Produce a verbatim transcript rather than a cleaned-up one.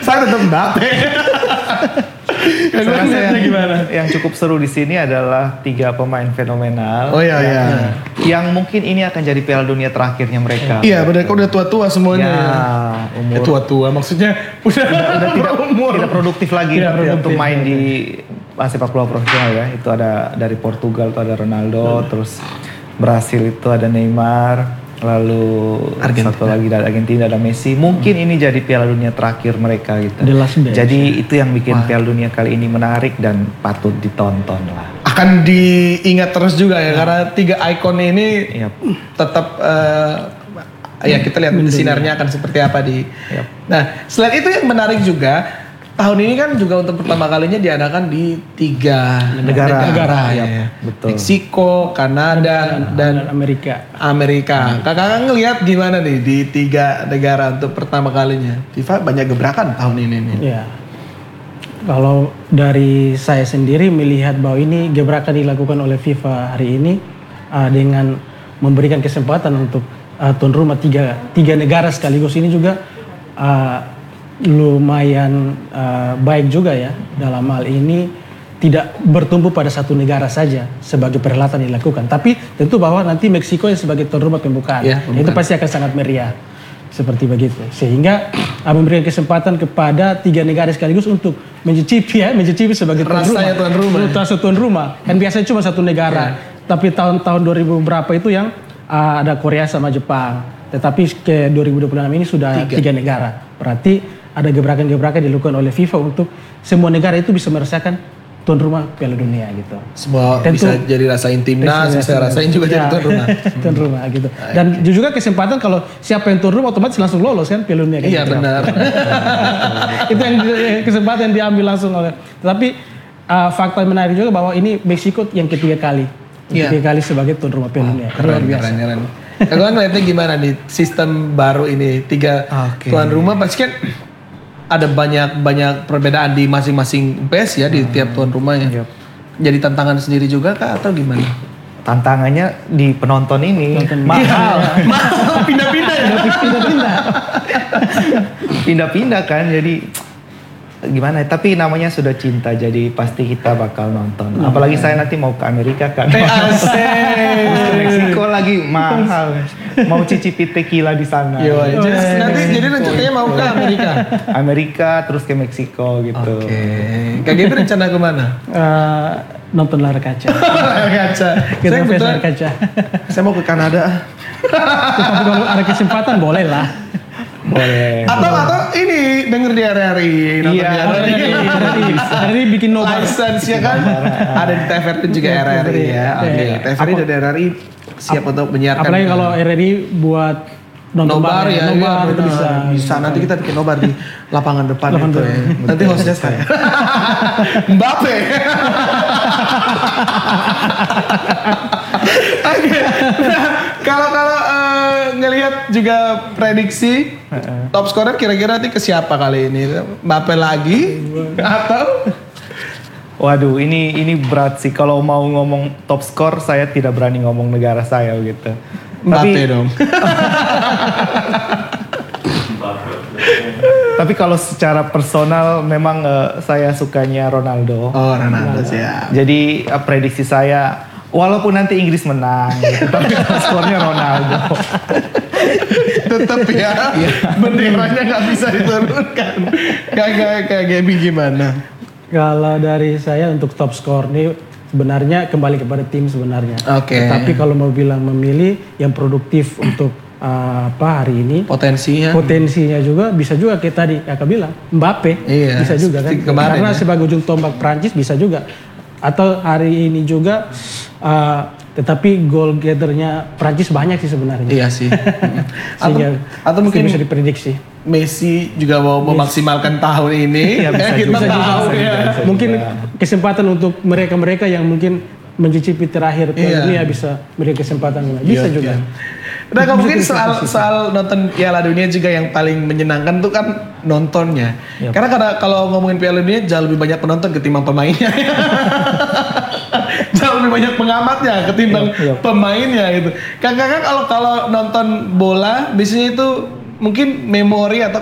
Saya tetap Mbappe. Saya rasa yang, gimana? Yang cukup seru di sini adalah tiga pemain fenomenal. Oh iya yang, iya. Yang mungkin ini akan jadi Piala Dunia terakhirnya mereka. Iya, benar. Udah tua-tua semuanya. Ya, umur. Ya, tua-tua maksudnya udah, udah, udah tidak umur. Tidak produktif lagi tidak produktif. Untuk main di sepak bola profesional ya. Itu ada dari Portugal itu ada Ronaldo, hmm. terus Brasil itu ada Neymar. Lalu Argentina. Satu lagi dari Argentina ada Messi. Mungkin ini jadi Piala Dunia terakhir mereka gitu. Jadi itu yang bikin Wah. Piala Dunia kali ini menarik dan patut ditonton lah. Akan diingat terus juga ya, ya. Karena tiga ikon ini yep. tetap uh, ya kita lihat sinarnya akan seperti apa di. Yep. Nah selain itu yang menarik juga. Tahun ini kan juga untuk pertama kalinya diadakan di tiga negara, negara ya, ya. Betul. Meksiko, Kanada, dan, dan Amerika. Amerika. Kakak ngelihat gimana nih di tiga negara untuk pertama kalinya? FIFA banyak gebrakan tahun ini nih. Ya. Kalau dari saya sendiri melihat bahwa ini gebrakan dilakukan oleh FIFA hari ini uh, dengan memberikan kesempatan untuk uh, tuan rumah tiga tiga negara sekaligus ini juga. Uh, lumayan uh, baik juga ya dalam hal ini tidak bertumpu pada satu negara saja sebagai perhelatan dilakukan, tapi tentu bahwa nanti Meksiko yang sebagai tuan rumah pembukaan ya, itu pasti akan sangat meriah seperti begitu, sehingga uh, memberikan kesempatan kepada tiga negara sekaligus untuk mencicipi ya mencicipi sebagai tuan rumah, tuan rumah ya. tuan rumah kan biasanya cuma satu negara ya. Tapi tahun-tahun dua ribu berapa itu yang uh, ada Korea sama Jepang, tetapi ke dua ribu dua puluh enam ini sudah tiga, tiga negara, berarti ada gebrakan-gebrakan dilakukan oleh FIFA untuk semua negara itu bisa merasakan tuan rumah Piala Dunia gitu. Semua tentu, bisa jadi rasain timnas, bisa rasain juga ya, jadi tuan rumah. Tuan rumah gitu. Dan okay. juga kesempatan kalau siapa yang tuan rumah otomatis langsung lolos kan Piala Dunia. Kan? Iya benar. Itu yang kesempatan yang diambil langsung oleh. Tapi uh, fakta yang menarik juga bahwa ini Meksiko yang ketiga kali, yeah. ketiga kali sebagai tuan rumah Piala Dunia. Keren, keren, keren. Kalau ngeliatnya gimana nih sistem baru ini tiga okay. tuan rumah pasti kan ada banyak banyak perbedaan di masing-masing base ya di hmm. tiap tuan rumah ya. Yep. Jadi tantangan sendiri juga kah atau gimana? Tantangannya di penonton ini penonton mahal, iya. mahal pindah-pindah ya, pindah-pindah, pindah-pindah kan jadi gimana? Tapi namanya sudah cinta jadi pasti kita bakal nonton. Hmm. Apalagi saya nanti mau ke Amerika kan. Asik. Meksiko lagi mahal. Mau cicipi tequila di sana. Yo, jadi nanti jadi rencananya mau ke Amerika. Amerika terus ke Meksiko gitu. Oke. Okay. Kak Gaby rencana kemana? Uh, nonton layar kaca. Layar kaca. Kita mau layar kaca. Saya mau ke Kanada. Tapi kalau ada kesempatan boleh lah. Boleh. Atau atau ini denger di R R I, nonton iya, di R R I. R R I bikin nobar. License ya kan? Ada di T V R I juga R R I ya. Oke. T V R I dan R R I siap untuk menyiarkan. Apalagi kalau R R I buat nonton nobar ya, nobar ya, itu bisa. Bisa nanti kita bikin nobar di lapangan depan itu ya. Nanti hostnya saya. Mbappe. Oke. Kalau kalau ngelihat juga prediksi uh-uh. top scorer kira-kira nanti ke siapa kali ini? Mbappe lagi atau? Waduh, ini ini berat sih. Kalau mau ngomong top skor, saya tidak berani ngomong negara saya gitu. Mbappe tapi, dong. Tapi kalau secara personal memang uh, saya sukanya Ronaldo. Oh, Ronaldo sih ya. Jadi uh, prediksi saya walaupun nanti Inggris menang, gitu, tapi skornya Ronaldo. Tetap ya, benderanya nggak bisa diturunkan. Kayak kayak Gaby gimana? Kalau dari saya untuk top skor nih sebenarnya kembali kepada tim sebenarnya. Oke. Okay. Tapi kalau mau bilang memilih yang produktif untuk uh, apa hari ini? Potensinya. Potensinya juga bisa juga kayak tadi kakak bilang Mbappe. Iya. Bisa juga kan? Karena ya. Sebagai ujung tombak Prancis bisa juga. Atau hari ini juga uh, tetapi goal gathernya Prancis banyak sih sebenarnya. Iya sih. Sehingga atau, atau mungkin bisa diprediksi. Messi juga mau memaksimalkan tahun ini. Ya, bisa, kita juga, tahu bisa, ya. bisa, bisa mungkin juga. Kesempatan untuk mereka-mereka yang mungkin mencicipi terakhir Piala Dunia bisa beri kesempatan. Bisa iya, juga. Iya. Nah, kalau mungkin soal soal nonton Piala Dunia juga yang paling menyenangkan tuh kan nontonnya. Yep. Karena karena kalau ngomongin Piala Dunia jauh lebih banyak penonton ketimbang pemainnya. Jauh lebih banyak pengamatnya ketimbang yep, yep. pemainnya gitu. Kakak-kakak kalau kalau nonton bola biasanya itu mungkin memori atau